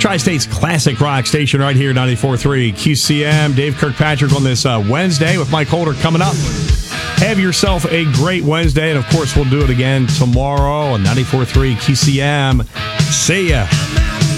Tri-State's classic rock station right here, 94.3 QCM. Dave Kirkpatrick on this Wednesday with Mike Holder coming up. Have yourself a great Wednesday, and of course, we'll do it again tomorrow on 94.3 QCM. See ya.